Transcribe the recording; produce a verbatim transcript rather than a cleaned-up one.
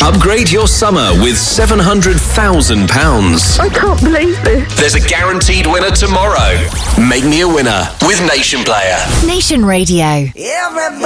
Upgrade your summer with seven hundred thousand pounds. I can't believe this. There's a guaranteed winner tomorrow. Make me a winner with Nation Player. Nation Radio. Everybody